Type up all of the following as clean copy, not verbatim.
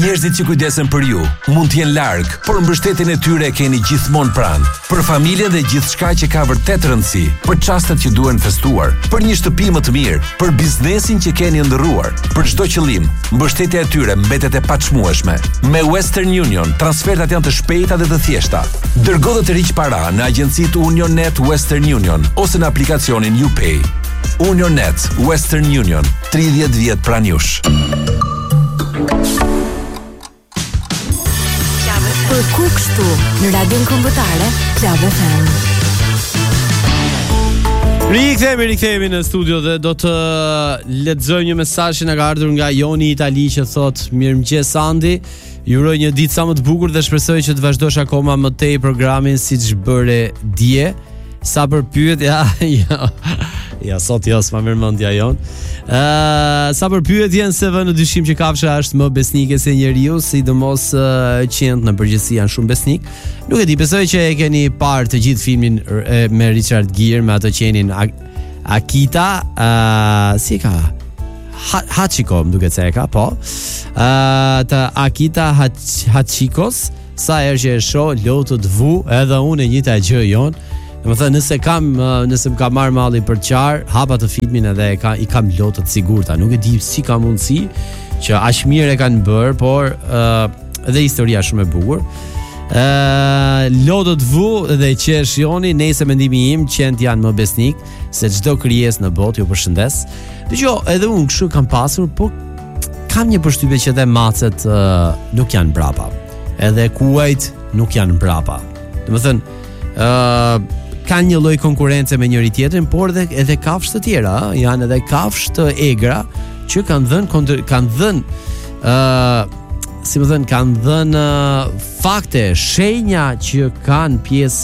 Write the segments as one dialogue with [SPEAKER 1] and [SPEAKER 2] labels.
[SPEAKER 1] Njerëzit që kujdesen për ju mund të jenë larg, por mbështetjen e tyre e keni gjithmonë pranë. Për familjen dhe gjithçka që ka vërtet rëndësi, për çastet që duhen festuar, për një shtëpi më të mirë, për biznesin që keni ndërruar, për çdo qëllim, mbështetja e tyre mbetet e paçmueshme. Me Western Union, transfertat janë të shpejta dhe të thjeshta. Dërgo dhe të riq para në agjencitë UnionNet Western Union ose në aplikacionin UPay. UnionNet Western Union, 30 vjet pranë jush.
[SPEAKER 2] Për ku kështu në radion kombëtare Club FM.
[SPEAKER 3] Rikthehemi në studio dhe do të lexoj një mesazh që na ka ardhur nga Joni Itali që thot: "Mirëmëngjes Andi, ju uroj një ditë sa më të bukur dhe shpresoj që të vazhdosh akoma më tej programin siç bëre dje." Sa për pyetja, ja sot jo, s'ma merr mendja jon. Sa për pyetjen se vë në dyshim që kafsha është më besnike se njeriu, sidomos qend në përgjithësi janë shumë besnik. Nuk e di, besoj që e keni parë të gjithë filmin me Richard Gere me atë qenin Akita, si ka? Hachiko, më duket se e ka, po. Të Akita Hachikos, sa herë që e shoh lotët vu, edhe unë e njëjta gjë jon. Më thënë, nëse më ka marrë malli për qarë, hapa të filmin edhe i kam lotët sigurta. Nuk e di si ka mundësi që aq mirë e kanë bërë, por edhe historia shumë e bukur. Lotët vu dhe qesh Joni, nëse mendimi im qend janë më besnik se çdo krijesë në botë. Ju përshëndes. Dgjoj, edhe unë kështu kam pasur, por kam një përshtypje që edhe macet nuk janë brapa. Edhe kuajt nuk janë brapa. Domethënë, kanë një lloj konkurrence me njëri tjetrin, por edhe kafshë të tjera, janë edhe kafshë të egra që kanë dhënë fakte, shenja që kanë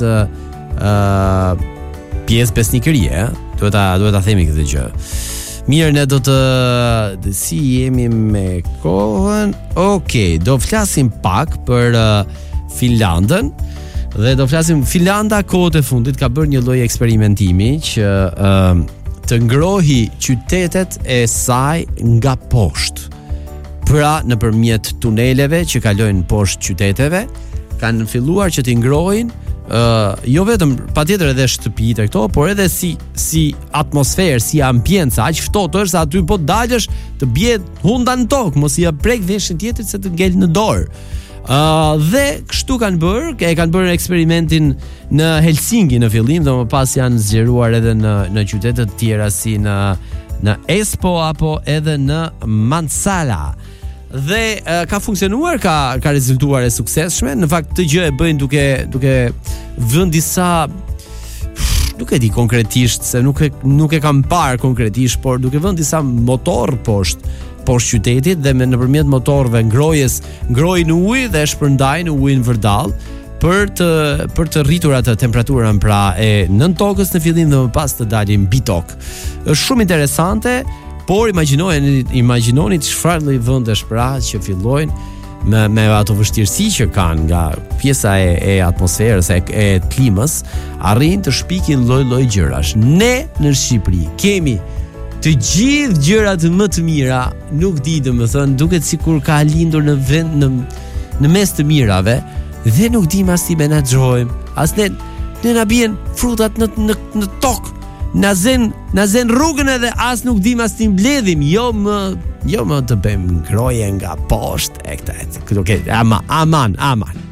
[SPEAKER 3] pjesë besnikërie, duhet ta themi këtë gjë. Mirë, ne do të si jemi me kohën. Okej, do flasim pak për Finlandën. Dhe do flasim, Finlanda kohët e fundit ka bërë një lloj eksperimentimi që të ngrohi qytetet e saj nga poshtë. Pra nëpërmjet tuneleve që kalojnë poshtë qyteteve, kanë filluar që t'i ngrohin jo vetëm patjetër edhe shtëpitë këto, por edhe si atmosferë, si ambient, aq ftohtë është se aty po dalësh të bie hunda në tokë, mos ia prek veshin tjetrit se të ngel në dorë. Dhe kështu kanë bërë eksperimentin në Helsinki në fillim, dhe më pas janë zgjeruar edhe në qytete të tjera si në Espoo apo edhe në Mansala. Dhe ka funksionuar, ka rezultuar e suksesshme. Në fakt të gjë e bëjnë duke vënë disa, nuk e di konkretisht se nuk e kam parë konkretisht, por duke vënë disa motor poshtë qytetit dhe nëpërmjet motorëve ngrojnë ujë dhe shpërndajnë ujin vërdall për të rritur atë temperaturën pra e nën tokës në fillim dhe më pas të dalin mbi tokë. Është shumë interesante, por imagjinoni çfarë lloj vendesh pra që fillojnë me ato vështirësi që kanë nga pjesa e atmosferës, e klimës, arrin të shpikin lloj gjërash. Ne në Shqipëri kemi të gjithë gjërat më të mira, nuk di, domethënë, duket sikur ka lindur në vend në mes të mirave dhe nuk dim as si menaxhojmë. As ne na bien frutat në tokë. Na zen rrugën edhe as nuk dim as ti mbledhim. Jo më të bëjmë ngroje nga poshtë e këta. Aman.